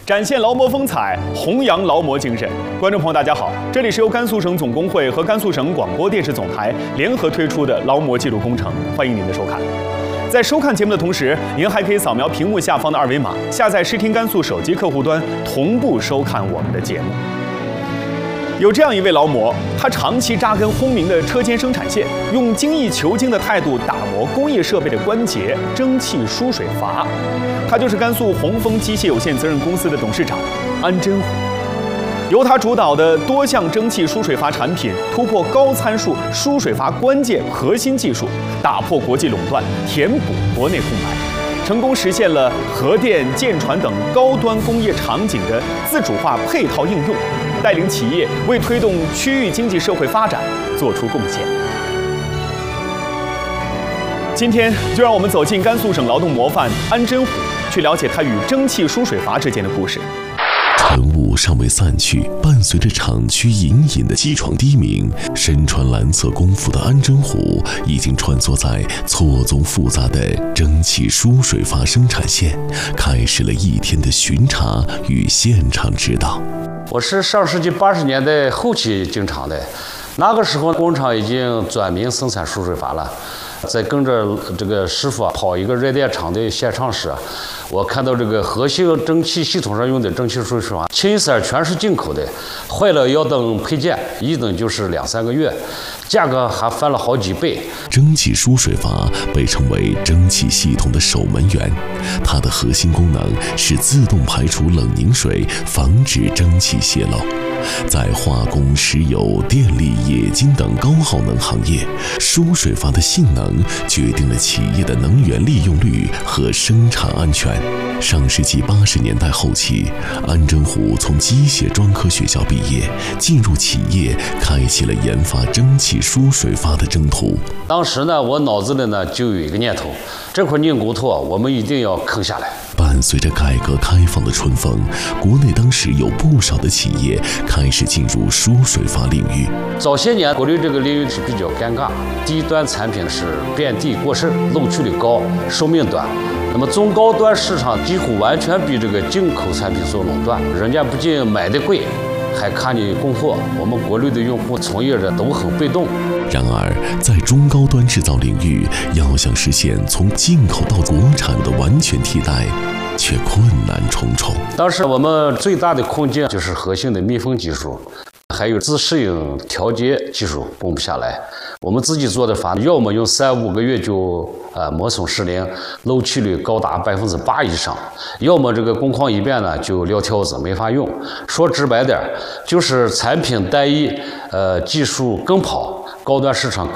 展现劳模风采，弘扬劳模精神。观众朋友，大家好，这里是由甘肃省总工会和甘肃省广播电视总台联合推出的劳模记录工程，欢迎您的收看。在收看节目的同时，您还可以扫描屏幕下方的二维码，下载视听甘肃手机客户端，同步收看我们的节目。有这样一位劳模，他长期扎根轰鸣的车间生产线，用精益求精的态度打磨工业设备的关节——蒸汽输水阀。他就是甘肃宏丰机械有限责任公司的董事长安真虎。由他主导的多项蒸汽输水阀产品，突破高参数输水阀关键核心技术，打破国际垄断，填补国内空白，成功实现了核电、舰船等高端工业场景的自主化配套应用，带领企业为推动区域经济社会发展做出贡献。今天就让我们走进甘肃省劳动模范安真虎，去了解他与蒸汽输水阀之间的故事。 晨雾尚未散去，伴随着厂区隐隐的机床低鸣，身穿蓝色工服的安真虎已经穿梭在错综复杂的蒸汽输水阀生产线，开始了一天的巡查与现场指导。 我是上世纪80年代后期进厂的，那个时候工厂已经转民生产输水阀了。在跟着这个师傅跑一个热电厂的现场时，我看到这个核心蒸汽系统上用的蒸汽输水阀，清一色全是进口的，坏了要等配件，一等就是2-3个月，价格还翻了好几倍。 蒸汽输水阀被称为蒸汽系统的守门员，它的核心功能是自动排除冷凝水，防止蒸汽泄漏。在化工、石油、电力、冶金等高耗能行业，输水阀的性能决定了企业的能源利用率和生产安全。上世纪80年代后期，安真虎从机械专科学校毕业，进入企业，开启了研发蒸汽输水阀的征途。 当时呢，我脑子里呢就有一个念头，这块硬骨头我们一定要啃下来。 伴随着改革开放的春风，国内当时有不少的企业开始进入输水阀领域。 早些年国内这个领域是比较尴尬，低端产品是遍地过剩，漏取率高，寿命短。那么中高端市场几乎完全被这个进口产品所垄断，人家不仅买的贵，还看你供货，我们国内的用户从业者都很被动。 然而，在中高端制造领域，要想实现从进口到国产的完全替代，却困难重重。 当时我们最大的困境就是核心的密封技术，还有自适应调节技术供不下来。我们自己做的阀，要么用3-5个月就磨损失灵，漏气率高达8%以上；要么这个工况一变呢，就撂挑子没法用。说直白点，就是产品单一，技术跟跑，高端市场